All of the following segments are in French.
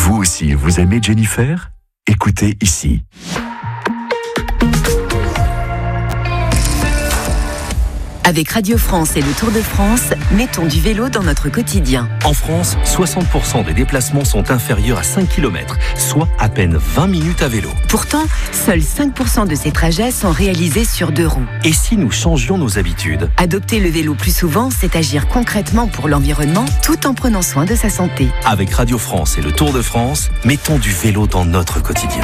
Vous aussi, vous aimez Jennifer ? Écoutez ici. Avec Radio France et le Tour de France, mettons du vélo dans notre quotidien. En France, 60% des déplacements sont inférieurs à 5 km, soit à peine 20 minutes à vélo. Pourtant, seuls 5% de ces trajets sont réalisés sur 2 roues. Et si nous changions nos habitudes ? Adopter le vélo plus souvent, c'est agir concrètement pour l'environnement tout en prenant soin de sa santé. Avec Radio France et le Tour de France, mettons du vélo dans notre quotidien.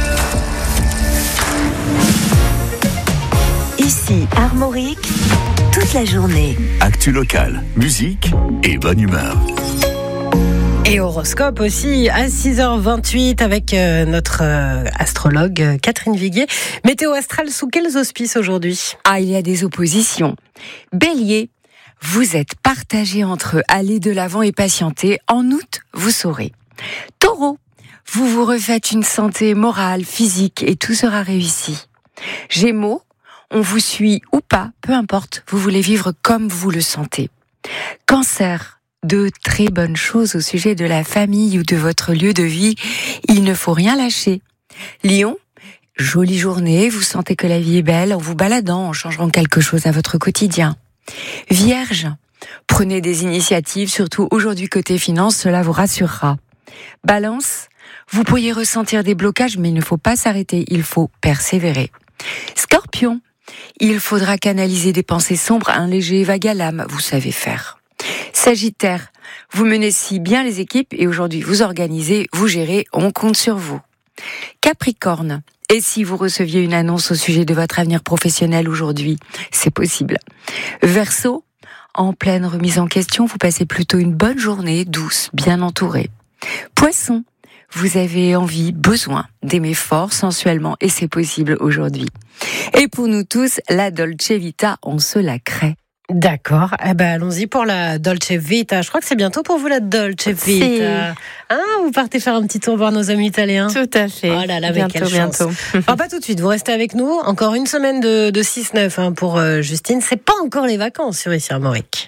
Ici, Armorique, toute la journée. Actu locale, musique et bonne humeur. Et horoscope aussi à 6h28 avec notre astrologue Catherine Viguier. Météo astrale sous quels auspices aujourd'hui ? Il y a des oppositions. Bélier, vous êtes partagé entre aller de l'avant et patienter. En août, vous saurez. Taureau, vous vous refaites une santé morale, physique et tout sera réussi. Gémeaux, on vous suit ou pas, peu importe, vous voulez vivre comme vous le sentez. Cancer, de très bonnes choses au sujet de la famille ou de votre lieu de vie, il ne faut rien lâcher. Lion, jolie journée, vous sentez que la vie est belle en vous baladant, en changeant quelque chose à votre quotidien. Vierge, prenez des initiatives, surtout aujourd'hui côté finance, cela vous rassurera. Balance, vous pourriez ressentir des blocages, mais il ne faut pas s'arrêter, il faut persévérer. Scorpion, il faudra canaliser des pensées sombres, un léger vague à l'âme, vous savez faire. Sagittaire, vous menez si bien les équipes et aujourd'hui vous organisez, vous gérez, on compte sur vous. Capricorne, et si vous receviez une annonce au sujet de votre avenir professionnel aujourd'hui, c'est possible. Verseau, en pleine remise en question, vous passez plutôt une bonne journée, douce, bien entourée. Poisson, vous avez envie, besoin d'aimer fort, sensuellement, et c'est possible aujourd'hui. Et pour nous tous, la Dolce Vita, on se la crée. D'accord, allons-y pour la Dolce Vita. Je crois que c'est bientôt pour vous la Dolce Vita. Vous partez faire un petit tour voir nos amis italiens. Tout à fait. Oh là là, avec quelle chance. Bientôt. Alors, pas tout de suite, vous restez avec nous. Encore une semaine de 6-9 pour Justine. C'est pas encore les vacances sur Ici Armorique.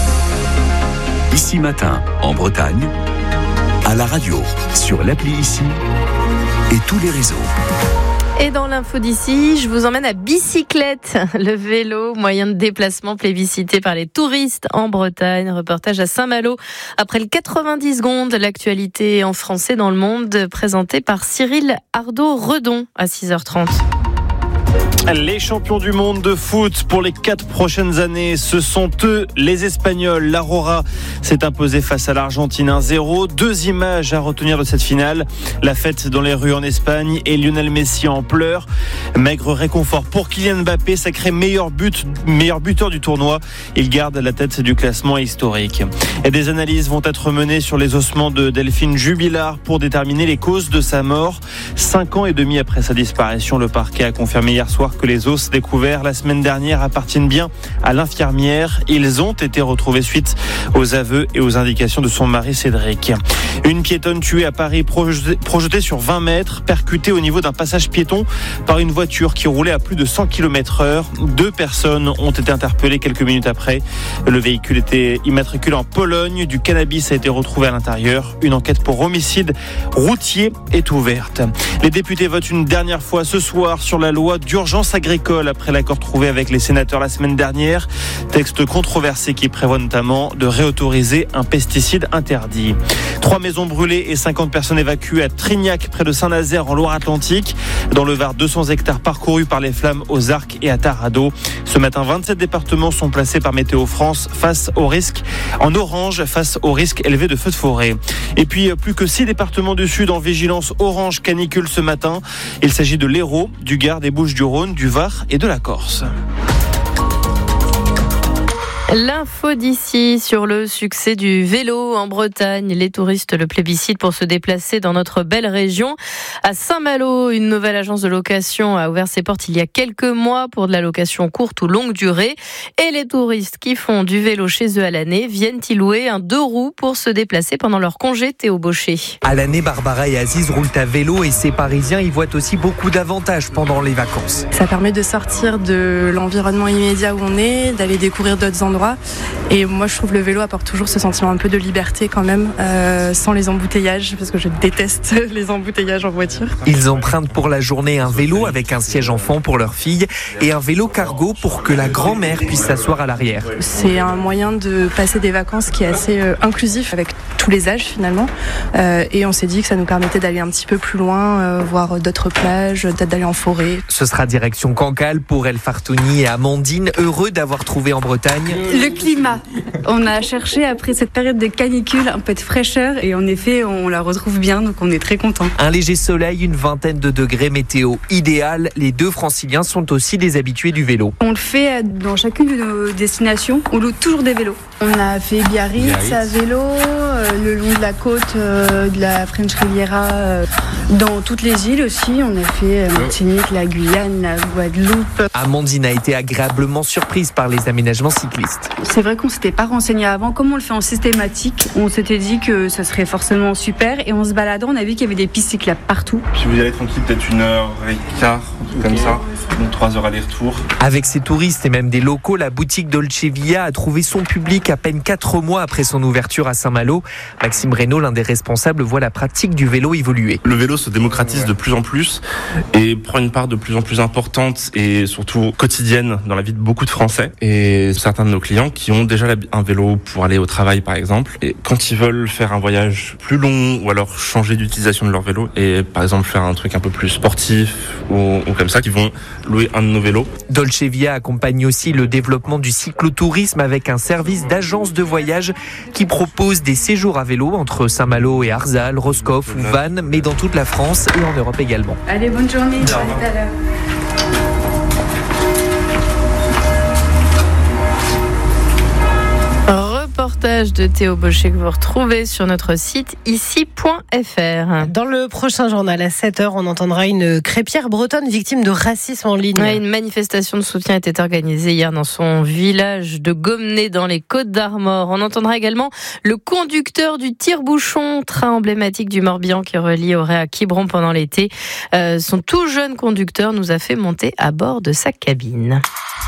Ici matin, en Bretagne, à la radio, sur l'appli Ici et tous les réseaux. Et dans l'info d'ici, je vous emmène à bicyclette, le vélo, moyen de déplacement plébiscité par les touristes en Bretagne. Reportage à Saint-Malo. Après le 90 secondes, l'actualité en français dans le monde, présentée par Cyril Ardo-Redon à 6h30. Les champions du monde de foot pour les 4 prochaines années, ce sont eux, les Espagnols. L'Aurora s'est imposée face à l'Argentine 1-0. 2 images à retenir de cette finale. La fête dans les rues en Espagne et Lionel Messi en pleurs. Maigre réconfort pour Kylian Mbappé, sacré meilleur buteur du tournoi. Il garde la tête du classement historique. Et des analyses vont être menées sur les ossements de Delphine Jubilard pour déterminer les causes de sa mort. 5 ans et demi après sa disparition, le parquet a confirmé hier soir que les os découverts la semaine dernière appartiennent bien à l'infirmière. Ils ont été retrouvés suite aux aveux et aux indications de son mari Cédric. Une piétonne tuée à Paris, projetée sur 20 mètres, percutée au niveau d'un passage piéton par une voiture qui roulait à plus de 100 km/h. 2 personnes ont été interpellées quelques minutes après. Le véhicule était immatriculé en Pologne. Du cannabis a été retrouvé à l'intérieur. Une enquête pour homicide routier est ouverte. Les députés votent une dernière fois ce soir sur la loi d'urgence agricole après l'accord trouvé avec les sénateurs la semaine dernière. Texte controversé qui prévoit notamment de réautoriser un pesticide interdit. 3 maisons brûlées et 50 personnes évacuées à Trignac, près de Saint-Nazaire en Loire-Atlantique. Dans le Var, 200 hectares parcourus par les flammes aux Arcs et à Tarado. Ce matin, 27 départements sont placés par Météo France face au risque en orange, face au risque élevé de feux de forêt. Et puis, plus que 6 départements du Sud en vigilance orange canicule ce matin. Il s'agit de l'Hérault, du Gard, des Bouches-du-Rhône, du Var et de la Corse. L'info d'ici sur le succès du vélo en Bretagne. Les touristes le plébiscitent pour se déplacer dans notre belle région. À Saint-Malo, une nouvelle agence de location a ouvert ses portes il y a quelques mois pour de la location courte ou longue durée. Et les touristes qui font du vélo chez eux à l'année viennent y louer un 2 roues pour se déplacer pendant leur congé. Théo Baucher. À l'année, Barbara et Aziz roulent à vélo et ces Parisiens y voient aussi beaucoup d'avantages pendant les vacances. Ça permet de sortir de l'environnement immédiat où on est, d'aller découvrir d'autres endroits endroits. Et moi, je trouve le vélo apporte toujours ce sentiment un peu de liberté quand même, sans les embouteillages, parce que je déteste les embouteillages en voiture. Ils empruntent pour la journée un vélo avec un siège enfant pour leur fille et un vélo cargo pour que la grand-mère puisse s'asseoir à l'arrière. C'est un moyen de passer des vacances qui est assez inclusif avec tous les âges finalement. Et on s'est dit que ça nous permettait d'aller un petit peu plus loin, voir d'autres plages, peut-être d'aller en forêt. Ce sera direction Cancale pour El Fartouni et Amandine, heureux d'avoir trouvé en Bretagne le climat. On a cherché après cette période de canicule un peu de fraîcheur et en effet on la retrouve bien, donc on est très contents. Un léger soleil, une vingtaine de degrés, météo idéale. Les deux franciliens sont aussi des habitués du vélo. On le fait dans chacune de nos destinations, on loue toujours des vélos. On a fait Biarritz à vélo, le long de la côte de la French Riviera, dans toutes les îles aussi. On a fait Martinique, la Guyane, la Guadeloupe. Amandine a été agréablement surprise par les aménagements cyclistes. C'est vrai qu'on ne s'était pas renseigné avant. Comme on le fait en systématique, on s'était dit que ça serait forcément super. Et en se baladant, on a vu qu'il y avait des pistes cyclables partout. Si vous y allez tranquille, peut-être 1h15, un truc comme ça. Donc 3 heures aller-retour. Avec ses touristes et même des locaux, la boutique Dolce Via a trouvé son public à peine 4 mois après son ouverture à Saint-Malo. Maxime Reynaud, l'un des responsables, voit la pratique du vélo évoluer. Le vélo se démocratise de plus en plus et prend une part de plus en plus importante et surtout quotidienne dans la vie de beaucoup de Français. Et certains de nos clients qui ont déjà un vélo pour aller au travail par exemple. Et quand ils veulent faire un voyage plus long ou alors changer d'utilisation de leur vélo et par exemple faire un truc un peu plus sportif ou comme ça, ils vont louer un de nos vélos. Dolce Via accompagne aussi le développement du cyclotourisme avec un service d'agence de voyage qui propose des séjours à vélo entre Saint-Malo et Arzal, Roscoff ou Vannes, mais dans toute la France et en Europe également. Allez, bonne journée, à tout à l'heure. Reportage de Théo Bauchet que vous retrouvez sur notre site ici.fr. Dans le prochain journal à 7h, on entendra une crêpière bretonne victime de racisme en ligne. Une manifestation de soutien était organisée hier dans son village de Gommenay dans les Côtes-d'Armor. On entendra également le conducteur du tire-bouchon, train emblématique du Morbihan qui relie Auray à Quiberon pendant l'été. Son tout jeune conducteur nous a fait monter à bord de sa cabine.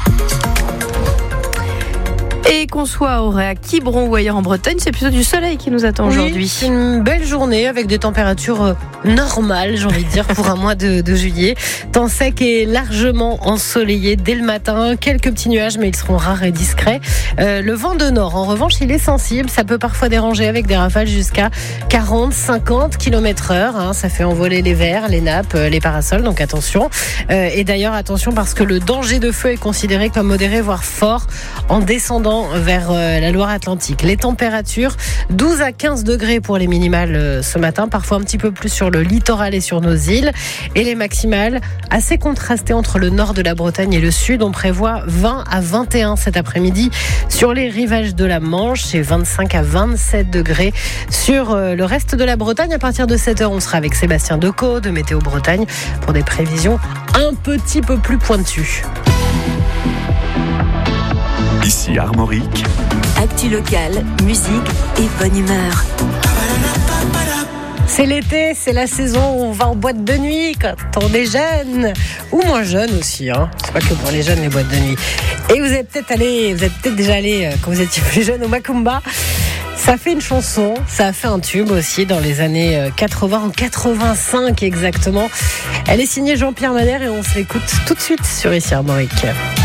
Et qu'on soit à Auray, à Quiberon ou ailleurs en Bretagne, c'est plutôt du soleil qui nous attend aujourd'hui. C'est une belle journée avec des températures normales, j'ai envie de dire, pour un mois de juillet. Temps sec et largement ensoleillé dès le matin. Quelques petits nuages, mais ils seront rares et discrets. Le vent de nord, en revanche, il est sensible. Ça peut parfois déranger avec des rafales jusqu'à 40-50 km/h. Ça fait envoler les verres, les nappes, les parasols, donc attention. Et d'ailleurs, attention parce que le danger de feu est considéré comme modéré, voire fort, en descendant vers la Loire-Atlantique. Les températures, 12 à 15 degrés pour les minimales ce matin, parfois un petit peu plus sur le littoral et sur nos îles. Et les maximales, assez contrastées entre le nord de la Bretagne et le sud. On prévoit 20 à 21 cet après-midi sur les rivages de la Manche et 25 à 27 degrés sur le reste de la Bretagne. À partir de 7h, on sera avec Sébastien Decaux de Météo Bretagne pour des prévisions un petit peu plus pointues. Ici Armorique. Actu locale, musique et bonne humeur. C'est l'été, c'est la saison où on va en boîte de nuit quand on est jeune, ou moins jeune aussi. C'est pas que pour les jeunes les boîtes de nuit. Et vous êtes peut-être déjà allé quand vous étiez plus jeune au Macumba. Ça fait une chanson, ça a fait un tube aussi dans les années 80, en 85 exactement. Elle est signée Jean-Pierre Madère et on se l'écoute tout de suite sur Ici Armorique.